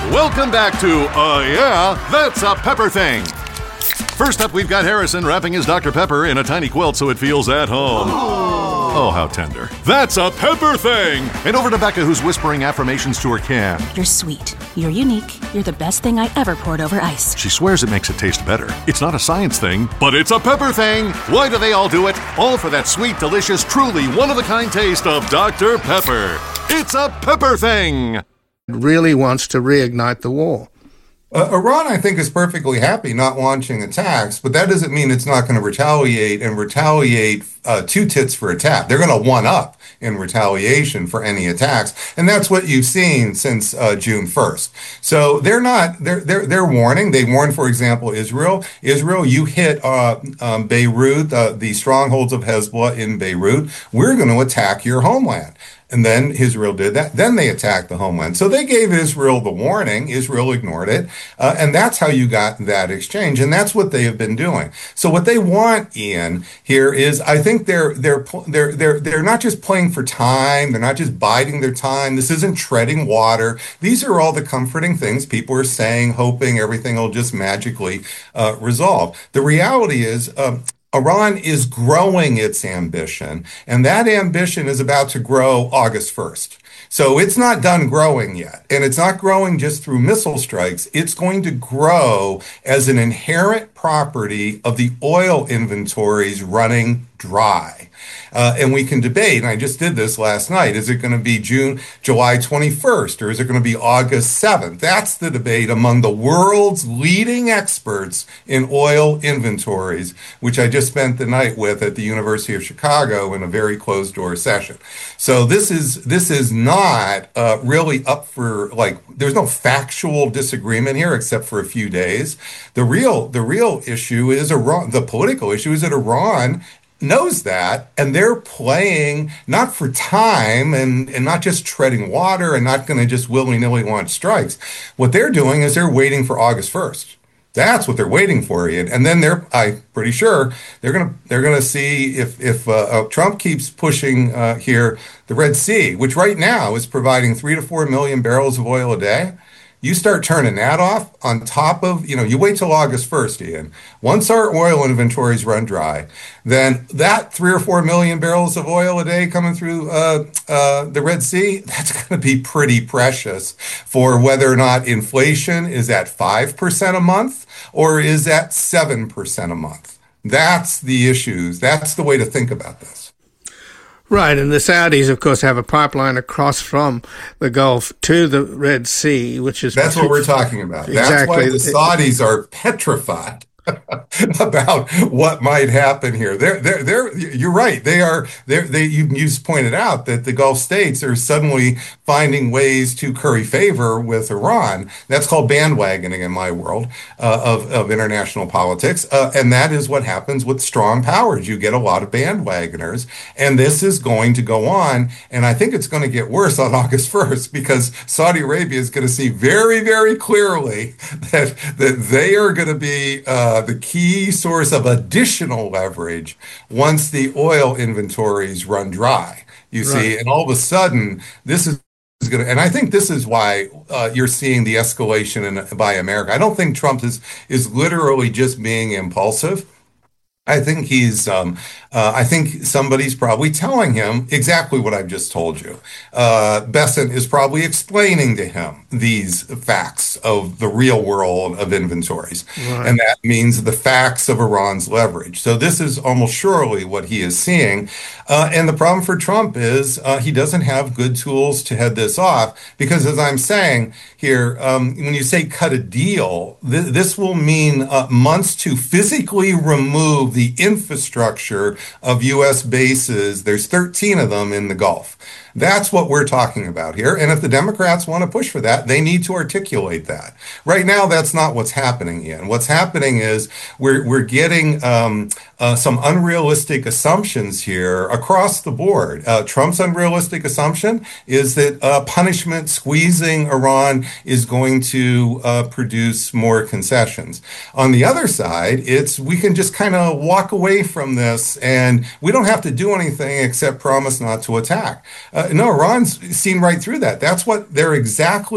Welcome back to Yeah, That's a Pepper Thing. First up, we've got Harrison wrapping his Dr. Pepper in a tiny quilt so it feels at home. Oh, how tender. That's a pepper thing! And over to Becca, who's whispering affirmations to her can. You're sweet. You're unique. You're the best thing I ever poured over ice. She swears it makes it taste better. It's not a science thing, but it's a pepper thing! Why do they all do it? All for that sweet, delicious, truly one-of-a-kind taste of Dr. Pepper. It's a pepper thing! Really wants to reignite the war. Iran, I think, is perfectly happy not launching attacks, but that doesn't mean it's not going to retaliate two tits for a tat. They're going to one up in retaliation for any attacks, and that's what you've seen since June 1st. So they're warning. They warned, for example, Israel. Israel, you hit Beirut, the strongholds of Hezbollah in Beirut. We're going to attack your homeland. And then Israel did that. Then they attacked the homeland. So they gave Israel the warning. Israel ignored it. And that's how you got that exchange. And that's what they have been doing. So what they want, Ian, here is, I think they're not just playing for time. They're not just biding their time. This isn't treading water. These are all the comforting things people are saying, hoping everything will just magically resolve. The reality is, Iran is growing its ambition, and that ambition is about to grow August 1st. So it's not done growing yet, and it's not growing just through missile strikes. It's going to grow as an inherent property of the oil inventories running dry. And we can debate, and I just did this last night, is it going to be July 21st, or is it going to be August 7th? That's the debate among the world's leading experts in oil inventories, which I just spent the night with at the University of Chicago in a very closed-door session. So this is not really up for, there's no factual disagreement here except for a few days. The real issue is Iran. The political issue is that Iran knows that, and they're playing not for time and not just treading water and not going to just willy-nilly launch strikes. What they're doing is they're waiting for August 1st. That's what they're waiting for, Ian. And then I'm pretty sure they're gonna see if Trump keeps pushing here the Red Sea, which right now is providing 3 to 4 million barrels of oil a day. You start turning that off on top of, you wait till August 1st, Ian. Once our oil inventories run dry, then that 3 or 4 million barrels of oil a day coming through the Red Sea, that's going to be pretty precious for whether or not inflation is at 5% a month or is at 7% a month. That's the issues. That's the way to think about this. Right, and the Saudis, of course, have a pipeline across from the Gulf to the Red Sea, which is... That's what we're talking about. Exactly. That's why the Saudis are petrified about what might happen here. You're right. You just pointed out that the Gulf states are suddenly finding ways to curry favor with Iran. That's called bandwagoning in my world of international politics. And that is what happens with strong powers. You get a lot of bandwagoners, and this is going to go on. And I think it's going to get worse on August 1st because Saudi Arabia is going to see very, very clearly that they are going to be the key source of additional leverage once the oil inventories run dry, you see. And all of a sudden, this is going to, and I think this is why you're seeing the escalation by America. I don't think Trump is literally just being impulsive. I think I think somebody's probably telling him exactly what I've just told you. Bessent is probably explaining to him these facts of the real world of inventories. Right. And that means the facts of Iran's leverage. So this is almost surely what he is seeing. And the problem for Trump is he doesn't have good tools to head this off because, as I'm saying here, when you say cut a deal, this will mean months to physically remove the infrastructure of U.S. bases. There's 13 of them in the Gulf. That's what we're talking about here. And if the Democrats want to push for that, they need to articulate that. Right now, that's not what's happening, Ian. What's happening is we're getting some unrealistic assumptions here across the board. Trump's unrealistic assumption is that punishment squeezing Iran is going to produce more concessions. On the other side, we can just kind of walk away from this and we don't have to do anything except promise not to attack. No, Iran's seen right through that. That's what they're exactly